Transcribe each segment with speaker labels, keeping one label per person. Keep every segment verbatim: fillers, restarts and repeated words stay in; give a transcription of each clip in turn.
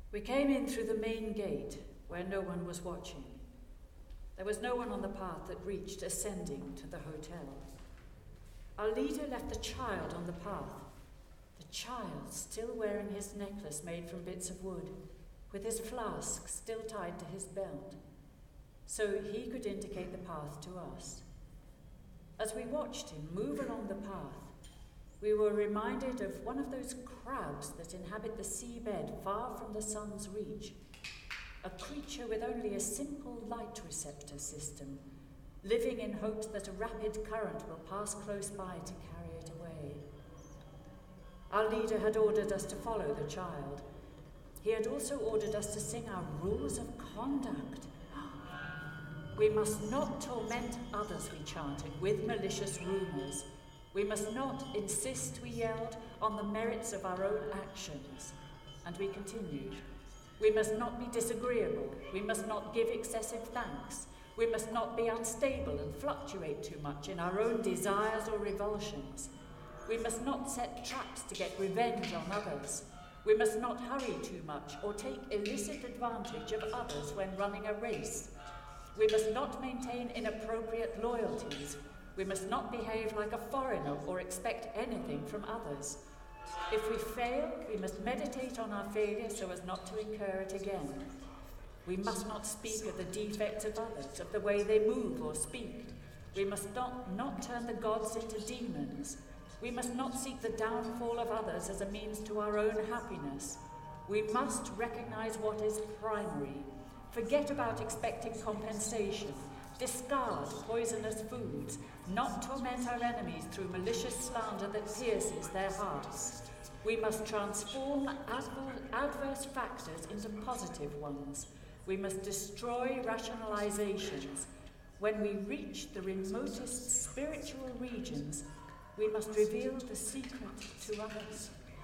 Speaker 1: We came in through the main gate, where no one was watching. There was no one on the path that reached ascending to the hotel. Our leader left the child on the path, the child still wearing his necklace made from bits of wood, with his flask still tied to his belt, so he could indicate the path to us. As we watched him move along the path, we were reminded of one of those crabs that inhabit the seabed far from the sun's reach, a creature with only a simple light receptor system, living in hopes that a rapid current will pass close by to carry it away. Our leader had ordered us to follow the child. He had also ordered us to sing our rules of conduct. We must not torment others, we chanted, with malicious rumours. We must not insist, we yelled, on the merits of our own actions. And we continued. We must not be disagreeable. We must not give excessive thanks. We must not be unstable and fluctuate too much in our own desires or revulsions. We must not set traps to get revenge on others. We must not hurry too much or take illicit advantage of others when running a race. We must not maintain inappropriate loyalties. We must not behave like a foreigner or expect anything from others. If we fail, we must meditate on our failure so as not to incur it again. We must not speak of the defects of others, of the way they move or speak. We must not, not turn the gods into demons. We must not seek the downfall of others as a means to our own happiness. We must recognize what is primary. Forget about expecting compensation. Discard poisonous foods, not torment our enemies through malicious slander that pierces their hearts. We must transform adver- adverse factors into positive ones. We must destroy rationalizations. When we reach the remotest spiritual regions, we must reveal the secret to others.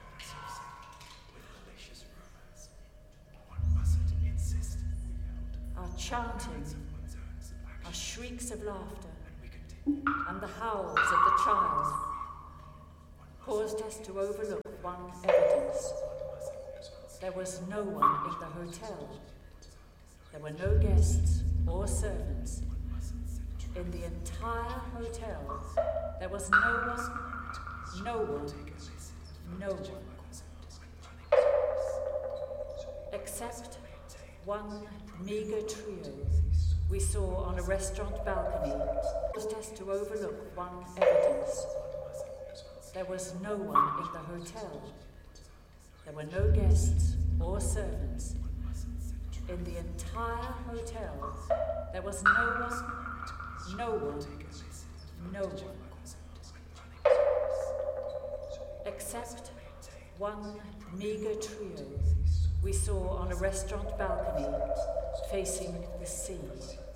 Speaker 1: Our chanting, our shrieks of laughter, and the howls of the child caused us to overlook one evidence. There was no one in the hotel. There were no guests or servants. In the entire hotel, there was no one, no one, no one. Except one meager trio we saw on a restaurant balcony, caused us to overlook one evidence. There was no one in the hotel. There were no guests or servants. In the entire hotel, there was no one, no one, no one. Except one meager trio we saw on a restaurant balcony facing the sea.